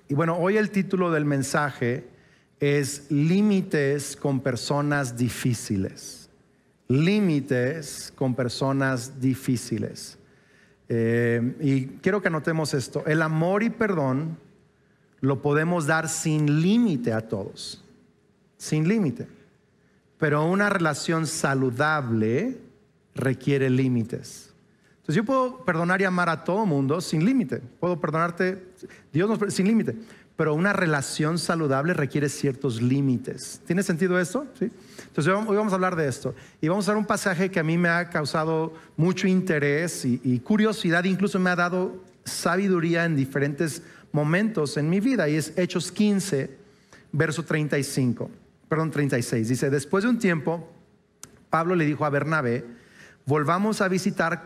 Y bueno, hoy el título del mensaje es Límites con personas difíciles. Límites con personas difíciles. Y quiero que anotemos esto. El amor y perdón lo podemos dar sin límite a todos. Sin límite. Pero una relación saludable requiere límites. Entonces yo puedo perdonar y amar a todo mundo sin límite. Puedo perdonarte, sin límite. Pero una relación saludable requiere ciertos límites. ¿Tiene sentido esto? ¿Sí? Entonces hoy vamos a hablar de esto. Y vamos a ver un pasaje que a mí me ha causado mucho interés y curiosidad. Incluso me ha dado sabiduría en diferentes momentos en mi vida. Y es Hechos 15, verso 36. Dice, después de un tiempo, Pablo le dijo a Bernabé, volvamos a visitar